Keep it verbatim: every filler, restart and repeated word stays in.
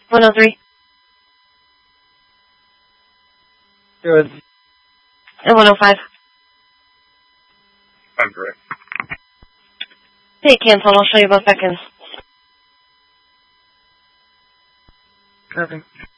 one oh three. Good. And one oh five. I'm great. Hey, cancel. I'll show you both seconds. Copy.